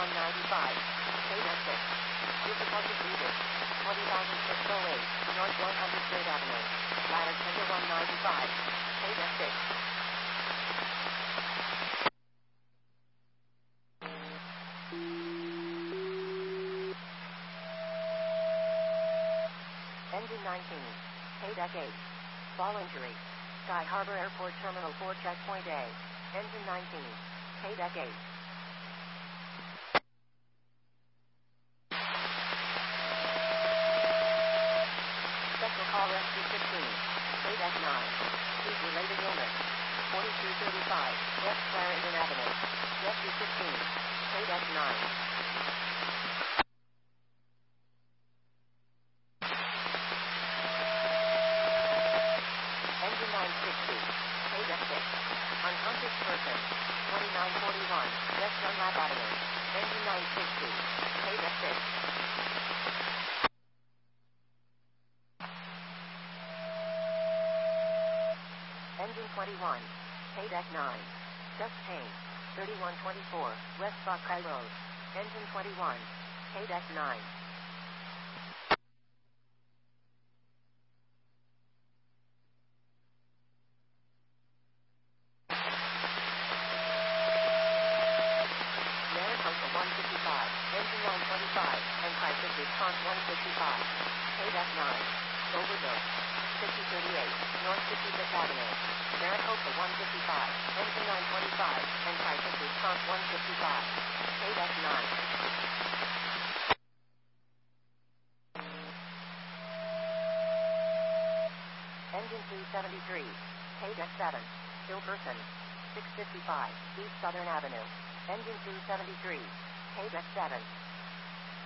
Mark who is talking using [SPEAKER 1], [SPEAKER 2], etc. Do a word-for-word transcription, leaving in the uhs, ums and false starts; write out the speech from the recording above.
[SPEAKER 1] one ninety-five, K-Deck six. Difficulty treated. twenty thousand six oh eight, North one hundred third Avenue. Ladder ten to one ninety-five, K-Deck six. Engine nineteen, K-Deck eight. Fall injury. Sky Harbor Airport Terminal four Checkpoint A. Engine nineteen, K-Deck eight. Special call Rescue fifteen, K-Deck nine. Heat-related illness. forty-three thirty-five, West Clarendon Avenue. Rescue fifteen, K-Deck nine. Engine nine sixty, K-Deck six. Unconscious person. twenty-nine forty-one, West Dunlap Avenue. Engine nine sixty, K-Deck six. Engine twenty-one, K-Deck nine. Chest pain. thirty-one twenty-four, West Buckeye Road. Engine twenty-one, K-Deck nine. Mariposa one fifty-five, Engine nine twenty-five, and Crisis Response one fifty-five. K-Deck nine. Overdose. fifty thirty-eight, North fifty-fifth Avenue. Mariposa one fifty-five, Engine nine twenty-five, and Crisis Response one fifty-five. K-Deck nine. Engine two seventy-three, K-Deck seven. Still person. six fifty-five, East Southern Avenue. Engine two seventy-three, K-Deck seven.